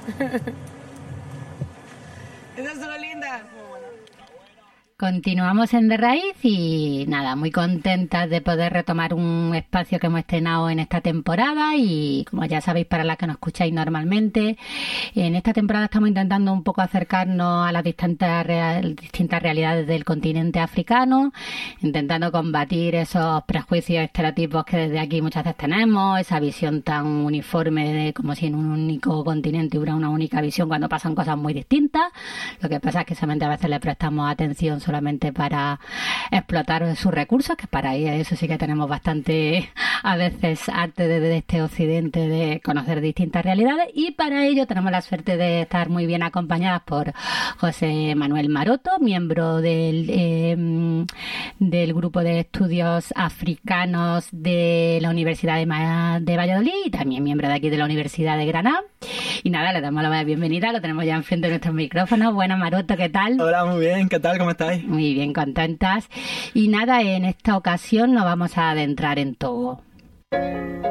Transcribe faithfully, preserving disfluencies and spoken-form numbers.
Esa estuvo linda. Continuamos en De Raíz y nada, muy contentas de poder retomar un espacio que hemos estrenado en esta temporada y como ya sabéis para las que nos escucháis normalmente, en esta temporada estamos intentando un poco acercarnos a las distintas, real, distintas realidades del continente africano, intentando combatir esos prejuicios, estereotipos que desde aquí muchas veces tenemos, esa visión tan uniforme de como si en un único continente hubiera una única visión cuando pasan cosas muy distintas. Lo que pasa es que solamente a veces le prestamos atención solamente para explotar sus recursos, que para eso sí que tenemos bastante a veces arte desde este occidente de conocer distintas realidades, y para ello tenemos la suerte de estar muy bien acompañadas por José Manuel Maroto, miembro del eh, del grupo de estudios africanos de la Universidad de, Ma- de Valladolid y también miembro de aquí de la Universidad de Granada. Y nada, le damos la bienvenida, lo tenemos ya enfrente de nuestros micrófonos. Buenas, Maroto, ¿qué tal? Hola, muy bien, ¿qué tal? ¿Cómo estáis? Muy bien, contentas. Y nada, en esta ocasión nos vamos a adentrar en Togo.